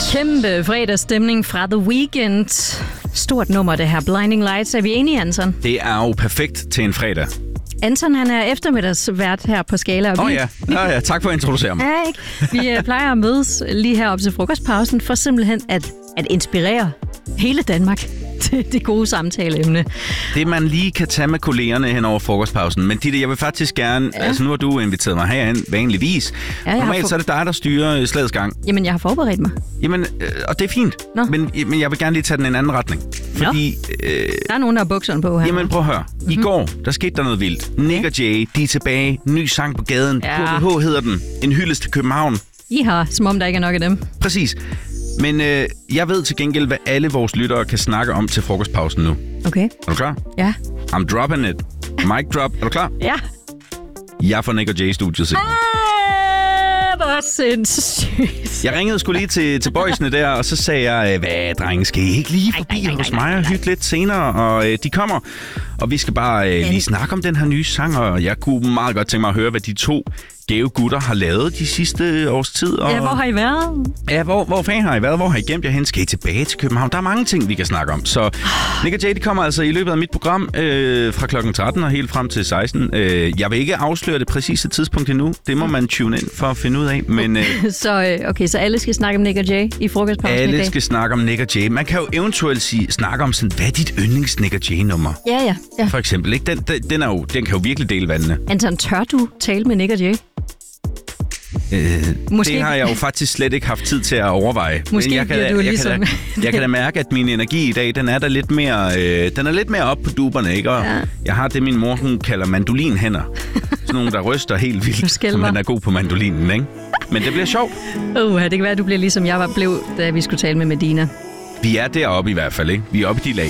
Kæmpe fredagsstemning fra The Weeknd. Stort nummer, det her. Blinding Lights. Er vi enige, Anton? Det er jo perfekt til en fredag. Anton, han er eftermiddagsvært her på Skala. Ja. Tak for at introducere mig. Ja, ikke? Vi plejer at mødes lige her op til frokostpausen for simpelthen at inspirere hele Danmark til det gode samtaleemne. Det, man lige kan tage med kollegerne hen over frokostpausen. Men Ditte, jeg vil faktisk gerne... Ja. Altså, nu har du inviteret mig herhen vanligvis. Ja, normalt så er det dig, der styrer slagets gang. Jamen, jeg har forberedt mig. Jamen, og det er fint. Men jeg vil gerne lige tage den i en anden retning. Fordi... der er nogen, der har bukserne på her. Jamen, prøv at høre. I går, der skete der noget vildt. Nick og Jay, de er tilbage. Ny sang på gaden. Ja. KBH hedder den. En hyldest til København. I har, som om der ikke er nok af dem. Præcis. Men jeg ved til gengæld, hvad alle vores lyttere kan snakke om til frokostpausen nu. Okay. Er du klar? Ja. I'm dropping it. Mic drop. Er du klar? Ja. Jeg får Nick og Jay i studiet senere. Hvor sindssygt. Jeg ringede sgu lige til boysene der, og så sagde jeg, hvad drenge, skal I ikke lige forbi hos mig og hygge lidt senere? Og de kommer, og vi skal bare lige snakke om den her nye sang, og jeg kunne meget godt tænke mig at høre, hvad de to gave gutter har lavet de sidste års tid. Og ja, hvor har I været? Ja, hvor fanden har I været? Hvor har I gemt jer hen? Skal I tilbage til København? Der er mange ting, vi kan snakke om. Så Nick og Jay, de kommer altså i løbet af mit program fra klokken 13 og helt frem til 16. Jeg vil ikke afsløre det præcise tidspunkt endnu. Det må man tune ind for at finde ud af. Men, så alle skal snakke om Nick og Jay i frokostpausen i dag? Alle skal snakke om Nick og Jay. Man kan jo eventuelt snakke om sådan, hvad er dit yndlings Nick og Jay-nummer? Ja. For eksempel, ikke? Den kan jo virkelig dele vandene. Anton, tør du tale med Nick og Jay? Det har jeg jo faktisk slet ikke haft tid til at overveje. Måske jeg kan da mærke, at min energi i dag, den er lidt mere op på duberne, ikke? Og jeg har det, min mor hun kalder mandolinhænder. Sådan nogle, der ryster helt vildt, som den er god på mandolinen, ikke? Men det bliver sjovt. Det kan være, at du bliver ligesom jeg blev, da vi skulle tale med Medina. Vi er deroppe i hvert fald, ikke? Vi er oppe i de lag.